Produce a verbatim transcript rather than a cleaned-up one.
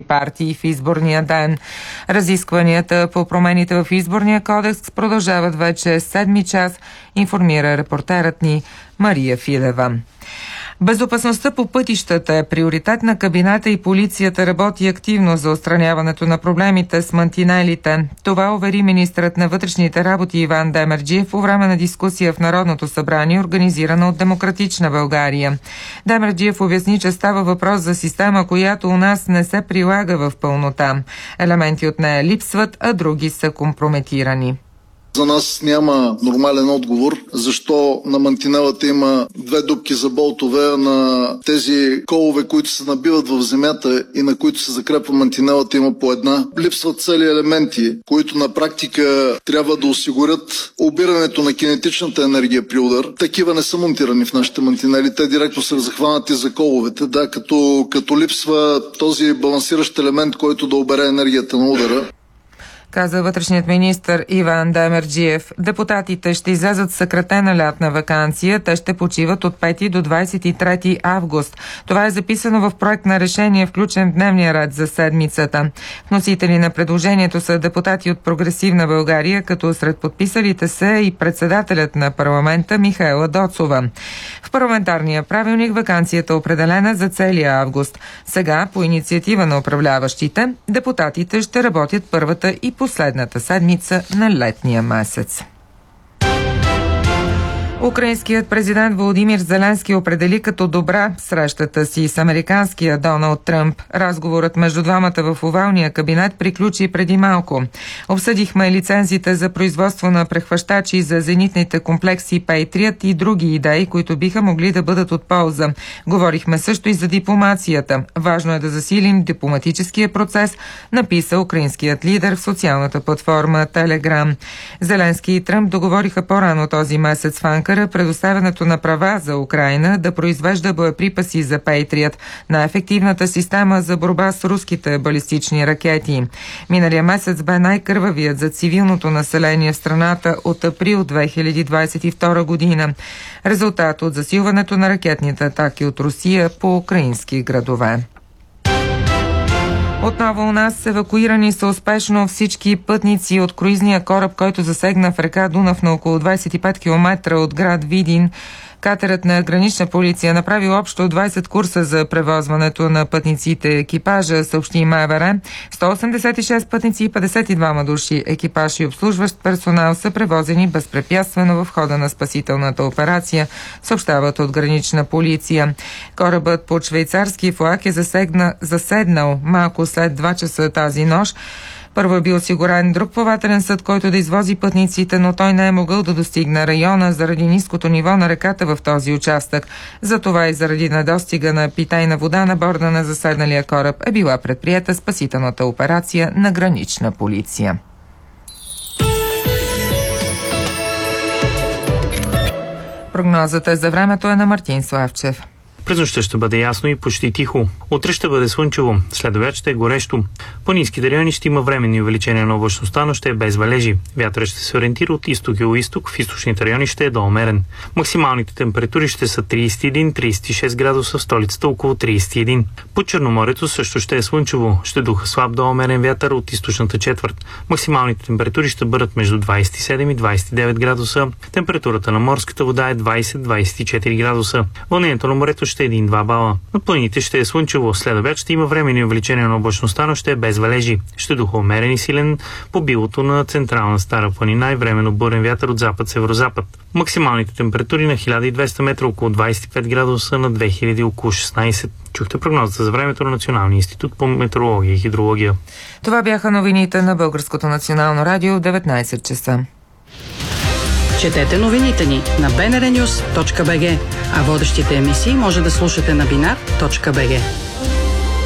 партии в изборния ден. Разискванията по промените в изборния кодекс продължават вече седми час, информира репортерът ни Мария Филева. Безопасността по пътищата е приоритет на кабинета и полицията работи активно за отстраняването на проблемите с мантинелите. Това увери министърът на вътрешните работи Иван Демерджиев по време на дискусия в Народното събрание, организирана от Демократична България. Демерджиев обясни, че става въпрос за система, която у нас не се прилага в пълнота. Елементи от нея липсват, а други са компрометирани. За нас няма нормален отговор, защо на мантинелата има две дупки за болтове, а на тези колове, които се набиват в земята и на които се закрепва мантинелата, има по една. Липсват цели елементи, които на практика трябва да осигурят обирането на кинетичната енергия при удар. Такива не са монтирани в нашите мантинели, те директно са захванати за коловете, да, като, като липсва този балансиращ елемент, който да обере енергията на удара. Каза вътрешният министър Иван Демерджиев. Депутатите ще излязат съкратена лятна ваканция. Те ще почиват от пети до двадесет и трети август. Това е записано в проект на решение, включен в дневния ред за седмицата. Носители на предложението са депутати от Прогресивна България, като сред подписалите се и председателят на парламента Михаела Доцова. В парламентарния правилник ваканцията е определена за целия август. Сега, по инициатива на управляващите, депутатите ще работят първата и последната седмица на летния месец. Украинският президент Володимир Зеленски определи като добра срещата си с американския Доналд Тръмп. Разговорът между двамата в овалния кабинет приключи преди малко. Обсъдихме лицензите за производство на прехващачи за зенитните комплекси Patriot и други идеи, които биха могли да бъдат от полза. Говорихме също и за дипломацията. Важно е да засилим дипломатическия процес, написа украинският лидер в социалната платформа Telegram. Зеленски и Тръмп договориха по-рано този месец в Анкара предоставянето на права за Украйна да произвежда боеприпаси за Patriot на ефективната система за борба с руските балистични ракети. Миналия месец бе най-кървавият за цивилното население в страната от април две хиляди двадесет и втора година. Резултат от засилването на ракетните атаки от Русия по украински градове. Отново у нас евакуирани са успешно всички пътници от круизния кораб, който засегна в река Дунав на около двадесет и пет километра от град Видин. Катерът на гранична полиция направи общо двадесет курса за превозването на пътниците екипажа, съобщи МВР. сто осемдесет и шест пътници и петдесет и двама души екипаж и обслужващ персонал са превозени безпрепятствено в хода на спасителната операция, съобщават от гранична полиция. Корабът под швейцарски флаг е засегна, заседнал малко след два часа тази нощ. Първо е бил осигурен друг плавателен съд, който да извози пътниците, но той не е могъл да достигне района заради ниското ниво на реката в този участък. Затова и заради недостига на питейна вода на борда на заседналия кораб е била предприета спасителната операция на гранична полиция. Прогнозата за времето е на Мартин Славчев. През нощта ще бъде ясно и почти тихо. Утре ще бъде слънчево, следобед ще е горещо. По ниските райони ще има временни увеличения на облачността, но ще е без валежи. Вятърът ще се ориентира от изток и югоизток, в източните райони ще е доумерен. Максималните температури ще са тридесет и един до тридесет и шест градуса, в столицата около тридесет и един. По Черноморието също ще е слънчево, ще духа слаб доумерен вятър от източната четвърт. Максималните температури ще бъдат между двадесет и седем и двадесет и девет градуса. Температурата на морската вода е двадесет до двадесет и четири градуса. Вълнението на морето ще е един-два бала. На планините ще е слънчево. След обяд ще има временни увеличения на облачността, но ще е без валежи. Ще духа умерен и силен по билото на централна Стара планина и временно бурен вятър от запад-северозапад. Максималните температури на хиляда и двеста метра около двадесет и пет градуса, на две хиляди около шестнадесет. Чухте прогнозата за времето на Националния институт по метеорология и хидрология. Това бяха новините на Българското национално радио в деветнадесет часа. Четете новините ни на би ен ар нюс точка би джи, а водещите емисии може да слушате на бинар точка би джи.